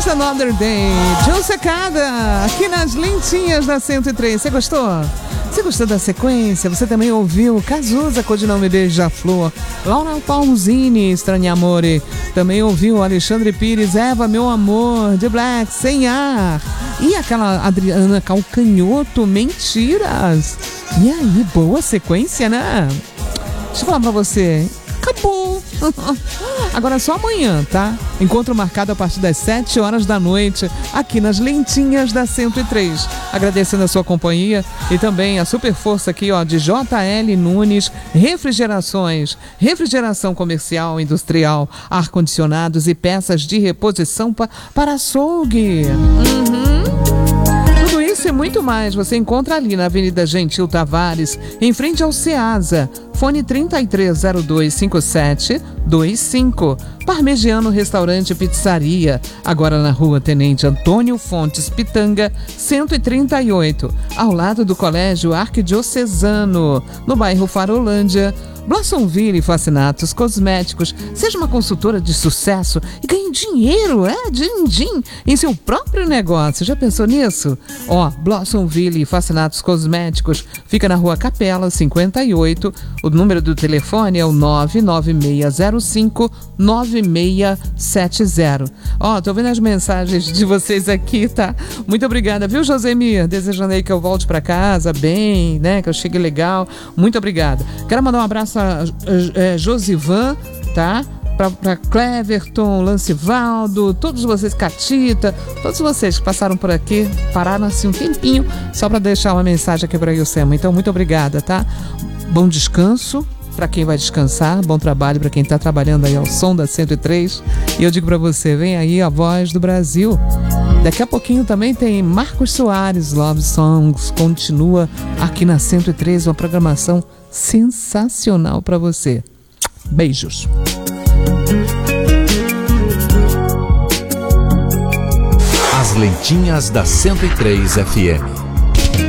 Just Another Day, Joe Secada, aqui nas lentinhas da 103. Você gostou? Você gostou da sequência? Você também ouviu Cazuza, Codinome Beija-Flor, Laura Pausini, Estranho Amore. Também ouviu Alexandre Pires, Eva, Meu Amor, The Black, Sem Ar. E aquela Adriana Calcanhoto, Mentiras. E aí, boa sequência, né? Deixa eu falar pra você. Acabou. Agora é só amanhã, tá? Encontro marcado a partir das 7 horas da noite, aqui nas lentinhas da 103. Agradecendo a sua companhia e também a super força aqui, ó, de JL Nunes Refrigerações, refrigeração comercial, industrial, ar-condicionados e peças de reposição para açougue. Tudo isso e muito mais você encontra ali na Avenida Gentil Tavares, em frente ao Ceasa. Fone 33025725. Parmegiano Restaurante e Pizzaria, agora na Rua Tenente Antônio Fontes Pitanga, 138, ao lado do Colégio Arquidiocesano, no bairro Farolândia. Blossomville Fascinatos Cosméticos. Seja uma consultora de sucesso e ganhe dinheiro, din-din, em seu próprio negócio. Já pensou nisso? Ó, Blossomville Fascinatos Cosméticos fica na Rua Capela, 58. O número do telefone é o 99605-9670. Ó, tô vendo as mensagens de vocês aqui, tá? Muito obrigada, viu, Josemir? Desejando aí que eu volte pra casa bem, né? Que eu chegue legal. Muito obrigada. Quero mandar um abraço a Josivan, tá? Pra Cleverton, Lancivaldo, todos vocês, Catita, todos vocês que passaram por aqui, pararam assim um tempinho só para deixar uma mensagem aqui para Ilsema. Então, muito obrigada, tá? Bom descanso para quem vai descansar, bom trabalho para quem tá trabalhando aí ao som da 103. E eu digo para você, vem aí a Voz do Brasil. Daqui a pouquinho também tem Marcos Soares, Love Songs, continua aqui na 103, uma programação sensacional para você. Beijos. As lentinhas da 103 FM.